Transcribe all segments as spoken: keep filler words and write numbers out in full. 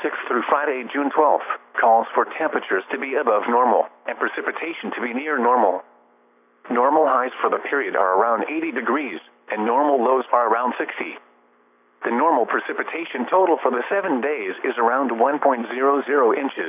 sixth through Friday, June twelfth, calls for temperatures to be above normal and precipitation to be near normal. Normal highs for the period are around eighty degrees, and normal lows are around sixty. The normal precipitation total for the seven days is around one point zero zero inches.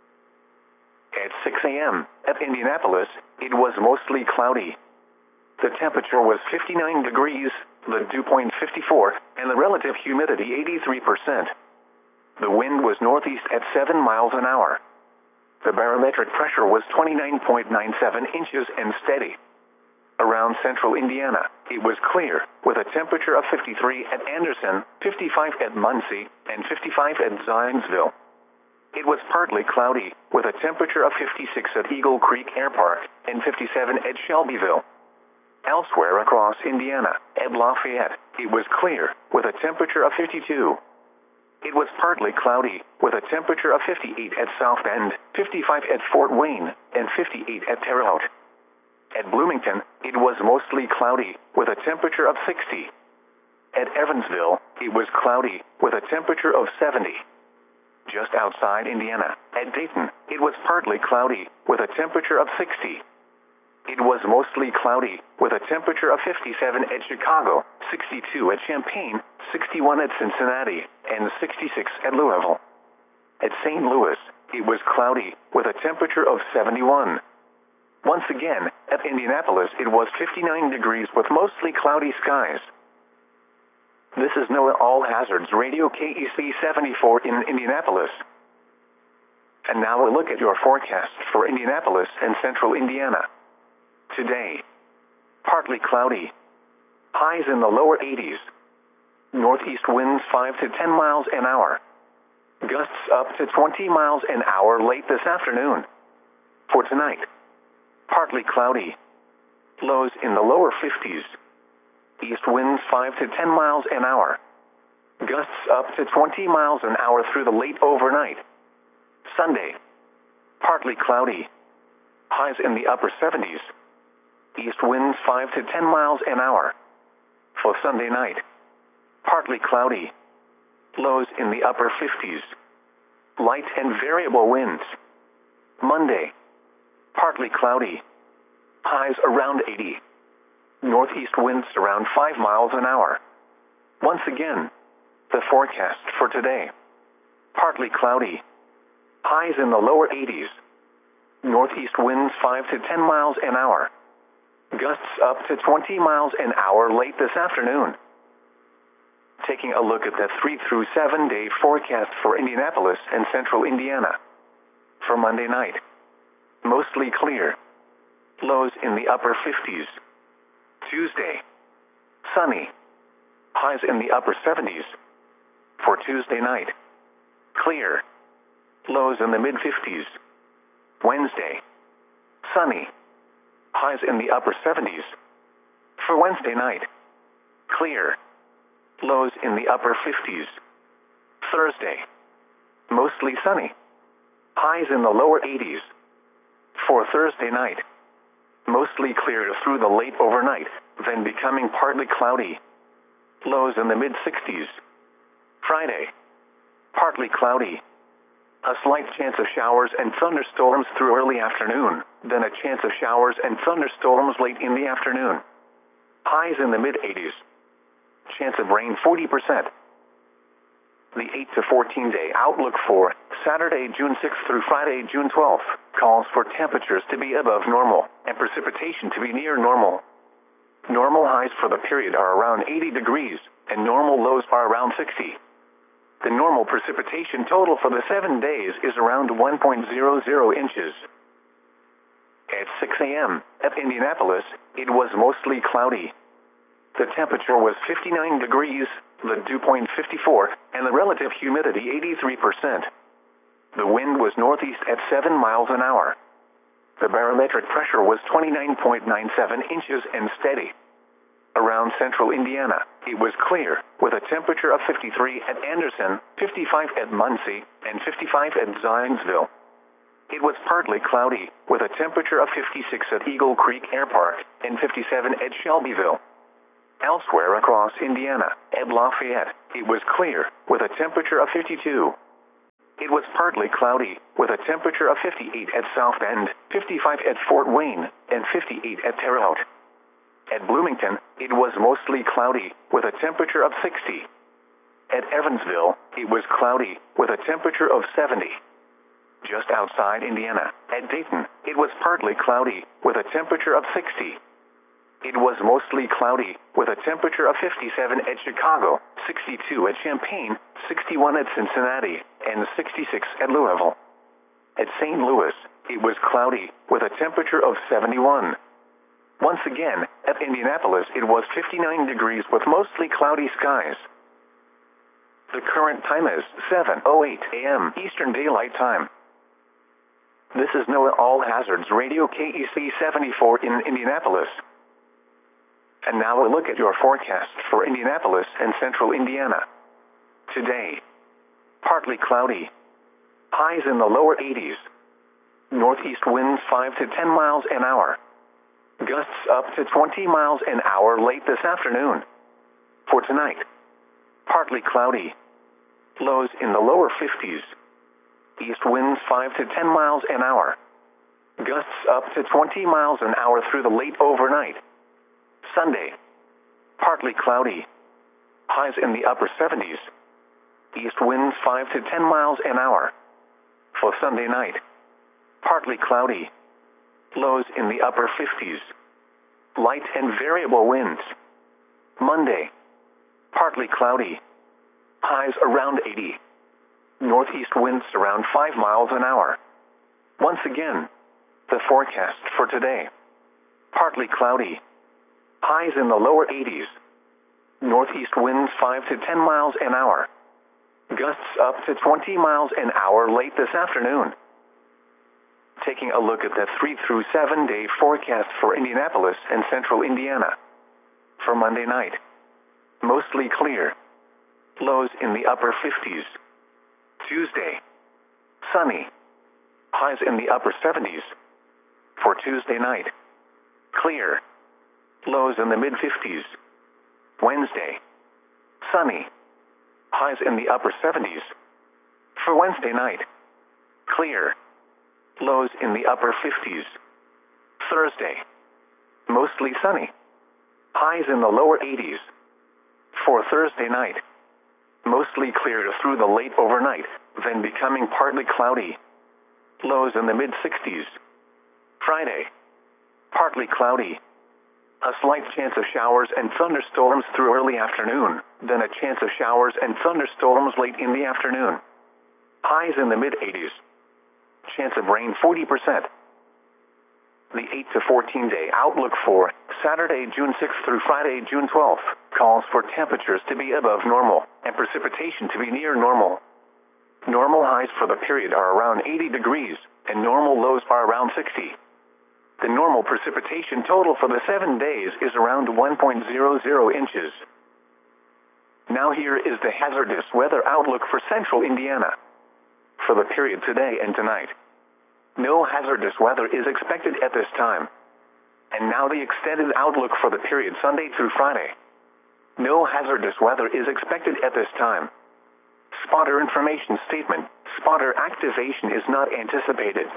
At six a m at Indianapolis, it was mostly cloudy. The temperature was fifty-nine degrees, the dew point fifty-four, and the relative humidity eighty-three percent. The wind was northeast at seven miles an hour. The barometric pressure was twenty-nine point nine seven inches and steady. Around central Indiana, it was clear, with a temperature of fifty-three at Anderson, fifty-five at Muncie, and fifty-five at Zionsville. It was partly cloudy, with a temperature of fifty-six at Eagle Creek Air Park, and fifty-seven at Shelbyville. Elsewhere across Indiana, at Lafayette, it was clear, with a temperature of fifty-two. It was partly cloudy, with a temperature of fifty-eight at South Bend, fifty-five at Fort Wayne, and fifty-eight at Terre Haute. At Bloomington, it was mostly cloudy, with a temperature of sixty. At Evansville, it was cloudy, with a temperature of seventy. Just outside Indiana, at Dayton, it was partly cloudy, with a temperature of sixty. It was mostly cloudy, with a temperature of fifty-seven at Chicago, sixty-two at Champaign, sixty-one at Cincinnati, and sixty-six at Louisville. At Saint Louis, it was cloudy, with a temperature of seventy-one. Once again, at Indianapolis, it was fifty-nine degrees with mostly cloudy skies. This is NOAA All Hazards Radio K E C seventy-four in Indianapolis. And now a look at your forecast for Indianapolis and central Indiana. Today, partly cloudy. Highs in the lower eighties. Northeast winds five to ten miles an hour. Gusts up to twenty miles an hour late this afternoon. For tonight, partly cloudy. Lows in the lower fifties. East winds five to ten miles an hour. Gusts up to twenty miles an hour through the late overnight. Sunday, partly cloudy. Highs in the upper seventies. East winds five to ten miles an hour. For Sunday night, partly cloudy. Lows in the upper fifties. Light and variable winds. Monday, partly cloudy. Highs around eighty. Northeast winds around five miles an hour. Once again, the forecast for today. Partly cloudy. Highs in the lower eighties. Northeast winds five to ten miles an hour. Gusts up to twenty miles an hour late this afternoon. Taking a look at the three through seven day forecast for Indianapolis and central Indiana. For Monday night, mostly clear. Lows in the upper fifties. Tuesday, sunny. Highs in the upper seventies. For Tuesday night, clear. Lows in the mid fifties. Wednesday, sunny. Highs in the upper seventies. For Wednesday night, clear. Lows in the upper fifties. Thursday, mostly sunny. Highs in the lower eighties. For Thursday night, mostly clear through the late overnight, then becoming partly cloudy. Lows in the mid sixties. Friday, partly cloudy. A slight chance of showers and thunderstorms through early afternoon, then a chance of showers and thunderstorms late in the afternoon. Highs in the mid eighties. Chance of rain forty percent. The eight to fourteen day outlook for Saturday, June sixth through Friday, June twelfth, calls for temperatures to be above normal and precipitation to be near normal. Normal highs for the period are around eighty degrees, and normal lows are around sixty. The normal precipitation total for the seven days is around one point zero zero inches. At six a m at Indianapolis, it was mostly cloudy. The temperature was fifty-nine degrees, the dew point fifty-four, and the relative humidity eighty-three percent. The wind was northeast at seven miles an hour. The barometric pressure was twenty-nine point nine seven inches and steady. Around central Indiana, it was clear, with a temperature of fifty-three at Anderson, fifty-five at Muncie, and fifty-five at Zionsville. It was partly cloudy, with a temperature of fifty-six at Eagle Creek Air Park, and fifty-seven at Shelbyville. Elsewhere across Indiana, at Lafayette, it was clear, with a temperature of fifty-two. it was partly cloudy, with a temperature of fifty-eight at South Bend, fifty-five at Fort Wayne, and fifty-eight at Terre Haute. At Bloomington, it was mostly cloudy, with a temperature of sixty. At Evansville, it was cloudy, with a temperature of seventy. Just outside Indiana, at Dayton, it was partly cloudy, with a temperature of sixty. It was mostly cloudy, with a temperature of fifty-seven at Chicago, sixty-two at Champaign, sixty-one at Cincinnati, and sixty-six at Louisville. At Saint Louis, it was cloudy, with a temperature of seventy-one. Once again, at Indianapolis, it was fifty-nine degrees with mostly cloudy skies. The current time is seven oh eight a m Eastern Daylight Time. This is NOAA All Hazards Radio K E C seventy-four in Indianapolis. And now a look at your forecast for Indianapolis and central Indiana. Today, partly cloudy. Highs in the lower eighties. Northeast winds five to ten miles an hour. Gusts up to twenty miles an hour late this afternoon. For tonight, partly cloudy. Lows in the lower fifties. East winds five to ten miles an hour. Gusts up to twenty miles an hour through the late overnight. Sunday, partly cloudy. Highs in the upper seventies. East winds five to ten miles an hour. For Sunday night, partly cloudy. Lows in the upper fifties. Light and variable winds. Monday, partly cloudy. Highs around eighty. Northeast winds around five miles an hour. Once again, the forecast for today. Partly cloudy. Highs in the lower eighties. Northeast winds five to ten miles an hour. Gusts up to twenty miles an hour late this afternoon. Taking a look at the three through seven day forecast for Indianapolis and central Indiana. For Monday night, mostly clear. Lows in the upper fifties. Tuesday, sunny. Highs in the upper seventies. For Tuesday night, clear. Lows in the mid fifties. Wednesday, sunny. Highs in the upper seventies. For Wednesday night, clear. Lows in the upper fifties. Thursday, mostly sunny. Highs in the lower eighties. For Thursday night, mostly clear through the late overnight, then becoming partly cloudy. Lows in the mid sixties. Friday, partly cloudy. A slight chance of showers and thunderstorms through early afternoon, then a chance of showers and thunderstorms late in the afternoon. Highs in the mid eighties. Chance of rain forty percent. The eight to fourteen day outlook for Saturday, June sixth through Friday, June twelfth, calls for temperatures to be above normal and precipitation to be near normal. Normal highs for the period are around eighty degrees, and normal lows are around sixty. The normal precipitation total for the seven days is around one point zero zero inches. Now here is the hazardous weather outlook for central Indiana. For the period today and tonight, no hazardous weather is expected at this time. And now the extended outlook for the period Sunday through Friday. No hazardous weather is expected at this time. Spotter information statement. Spotter activation is not anticipated.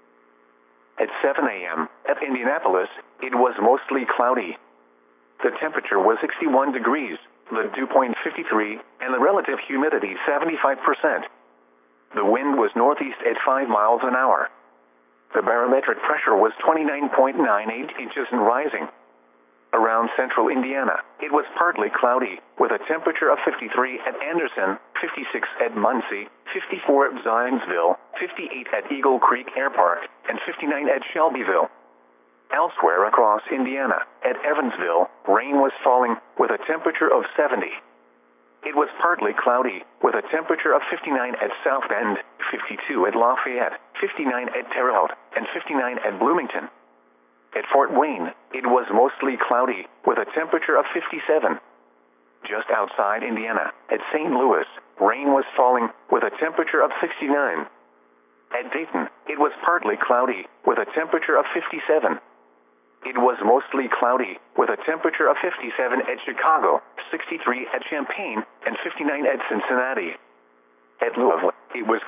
At seven a m at Indianapolis, it was mostly cloudy. The temperature was sixty-one degrees, the dew point fifty-three, and the relative humidity seventy-five percent. The wind was northeast at five miles an hour. The barometric pressure was twenty-nine point nine eight inches and rising. Around central Indiana, it was partly cloudy, with a temperature of fifty-three at Anderson, fifty-six at Muncie, fifty-four at Zionsville, fifty-eight at Eagle Creek Air Park, and fifty-nine at Shelbyville. Elsewhere across Indiana, at Evansville, rain was falling, with a temperature of seventy. It was partly cloudy, with a temperature of fifty-nine at South Bend, fifty-two at Lafayette, fifty-nine at Terre Haute, and fifty-nine at Bloomington. At Fort Wayne, it was mostly cloudy, with a temperature of fifty-seven. Just outside Indiana, at Saint Louis, rain was falling, with a temperature of sixty-nine. At Dayton, it was partly cloudy, with a temperature of fifty-seven. It was mostly cloudy, with a temperature of fifty-seven at Chicago, sixty-three at Champaign, and fifty-nine at Cincinnati. At Louisville, it was